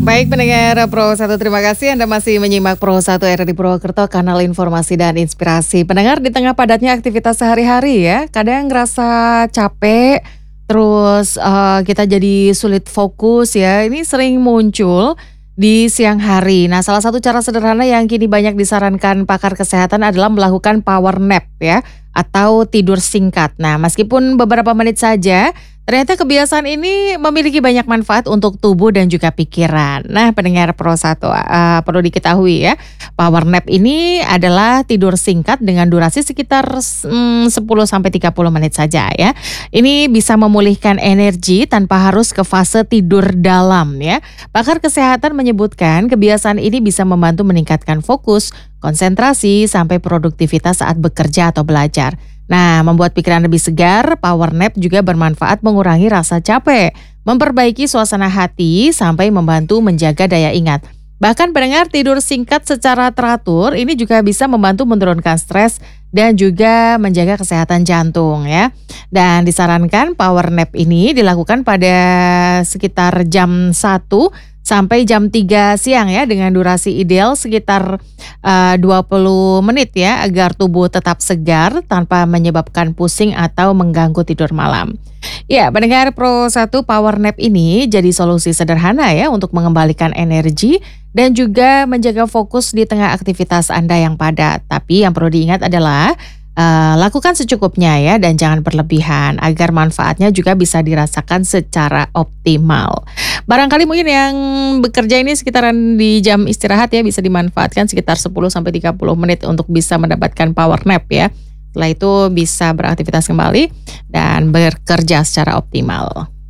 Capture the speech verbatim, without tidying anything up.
Baik pendengar Pro satu, terima kasih Anda masih menyimak Pro satu R R I Purwokerto, kanal informasi dan inspirasi. Pendengar, di tengah padatnya aktivitas sehari-hari ya, kadang ngerasa capek, terus uh, kita jadi sulit fokus ya, ini sering muncul di siang hari. Nah, salah satu cara sederhana yang kini banyak disarankan pakar kesehatan adalah melakukan power nap ya, atau tidur singkat. Nah, meskipun beberapa menit saja, ternyata kebiasaan ini memiliki banyak manfaat untuk tubuh dan juga pikiran. Nah, pendengar Pro satu, uh, perlu diketahui ya, power nap ini adalah tidur singkat dengan durasi sekitar mm, sepuluh sampai tiga puluh menit saja ya. Ini bisa memulihkan energi tanpa harus ke fase tidur dalam ya. Pakar kesehatan menyebutkan kebiasaan ini bisa membantu meningkatkan fokus, konsentrasi, sampai produktivitas saat bekerja atau belajar. Nah, membuat pikiran lebih segar, power nap juga bermanfaat mengurangi rasa capek, memperbaiki suasana hati, sampai membantu menjaga daya ingat. Bahkan pendengar, tidur singkat secara teratur ini juga bisa membantu menurunkan stres dan juga menjaga kesehatan jantung ya. Dan disarankan power nap ini dilakukan pada sekitar jam satu sampai jam tiga siang ya, dengan durasi ideal sekitar uh, dua puluh menit ya, agar tubuh tetap segar tanpa menyebabkan pusing atau mengganggu tidur malam. Ya, pendengar Pro satu, power nap ini jadi solusi sederhana ya untuk mengembalikan energi dan juga menjaga fokus di tengah aktivitas Anda yang padat. Tapi yang perlu diingat adalah Uh, lakukan secukupnya ya, dan jangan berlebihan agar manfaatnya juga bisa dirasakan secara optimal. Barangkali mungkin yang bekerja ini sekitaran di jam istirahat ya, bisa dimanfaatkan sekitar sepuluh sampai tiga puluh menit untuk bisa mendapatkan power nap ya. Setelah itu bisa beraktivitas kembali dan bekerja secara optimal.